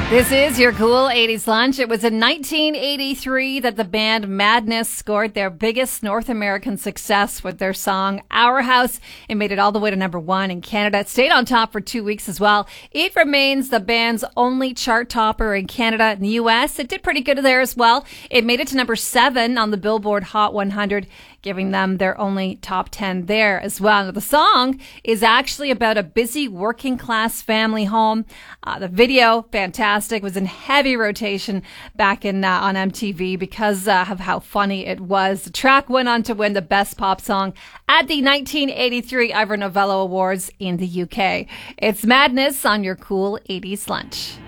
This is your cool 80s lunch. It was in 1983 that the band Madness scored their biggest North American success with their song Our House. It made it all the way to number 1 in Canada. It stayed on top for 2 weeks as well. It remains the band's only chart topper in Canada. In the U.S., it did pretty good there as well. It made it to number 7 on the Billboard Hot 100, giving them their only top 10 there as well. Now, the song is actually about a busy working class family home. The video, fantastic, was in heavy rotation back in on MTV because of how funny it was. The track went on to win the Best Pop Song at the 1983 Ivor Novello Awards in the UK. It's Madness on your cool 80s lunch.